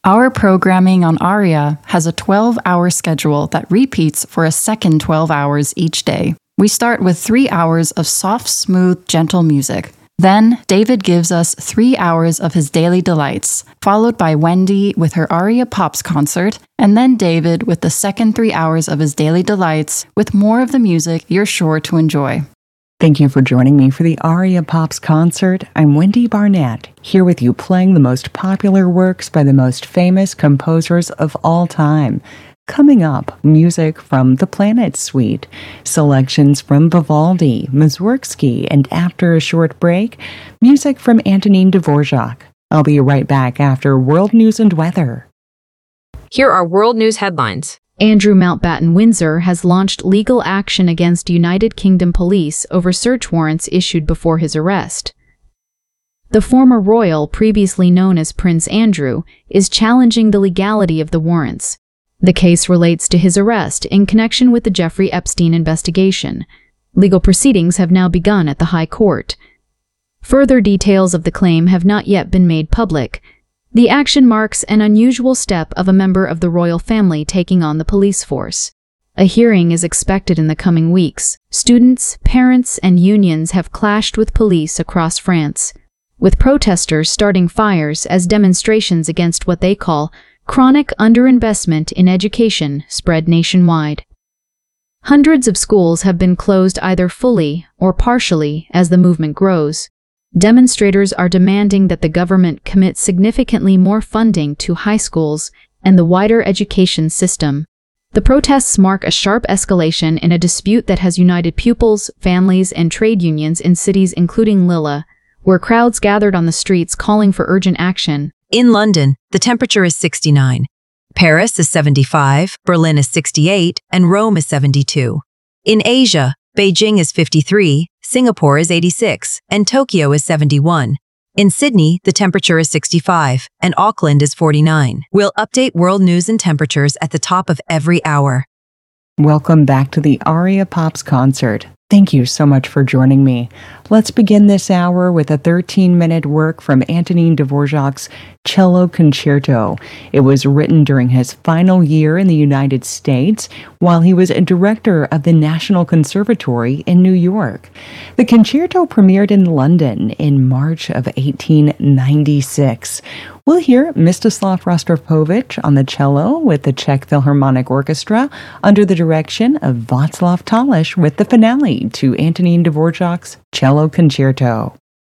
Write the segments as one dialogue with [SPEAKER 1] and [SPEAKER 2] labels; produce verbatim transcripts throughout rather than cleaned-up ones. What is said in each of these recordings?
[SPEAKER 1] Our programming on ARIA has a twelve-hour schedule that repeats for a second twelve hours each day. We start with three hours of soft, smooth, gentle music. Then, David gives us three hours of his daily delights, followed by Wendy with her ARIA Pops concert, and then David with the second three hours of his daily delights, with more of the music you're sure to enjoy.
[SPEAKER 2] Thank you for joining me for the ARIA Pops concert. I'm Wendy Barnett, here with you playing the most popular works by the most famous composers of all time. Coming up, music from the Planet Suite, selections from Vivaldi, Mussorgsky, and after a short break, music from Antonin Dvorak. I'll be right back after World News and Weather.
[SPEAKER 3] Here are world news headlines.
[SPEAKER 4] Andrew Mountbatten Windsor has launched legal action against United Kingdom police over search warrants issued before his arrest. The former royal, previously known as Prince Andrew, is challenging the legality of the warrants. The case relates to his arrest in connection with the Jeffrey Epstein investigation. Legal proceedings have now begun at the High Court. Further details of the claim have not yet been made public. The action marks an unusual step of a member of the royal family taking on the police force. A hearing is expected in the coming weeks. Students, parents, and unions have clashed with police across France, with protesters starting fires as demonstrations against what they call chronic underinvestment in education spread nationwide. Hundreds of schools have been closed either fully or partially as the movement grows. Demonstrators are demanding that the government commit significantly more funding to high schools and the wider education system. The protests mark a sharp escalation in a dispute that has united pupils, families, and trade unions in cities including Lille, where crowds gathered on the streets calling for urgent action.
[SPEAKER 5] In London, the temperature is sixty-nine. Paris is seventy-five, Berlin is sixty-eight, and Rome is seventy-two. In Asia, Beijing is fifty-three, Singapore is eighty-six, and Tokyo is seventy-one. In Sydney, the temperature is sixty-five, and Auckland is forty-nine. We'll update world news and temperatures at the top of every hour.
[SPEAKER 2] Welcome back to the ARIA Pops concert. Thank you so much for joining me. Let's begin this hour with a thirteen-minute work from Antonin Dvorak's Cello Concerto. It was written during his final year in the United States while he was a director of the National Conservatory in New York. The concerto premiered in London in March of eighteen ninety-six. We'll hear Mstislav Rostropovich on the cello with the Czech Philharmonic Orchestra under the direction of Václav Talish with the finale to Antonin Dvorak's Cello Concerto.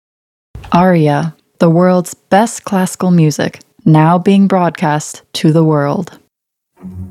[SPEAKER 1] ARIA, the world's best classical music, now being broadcast to the world.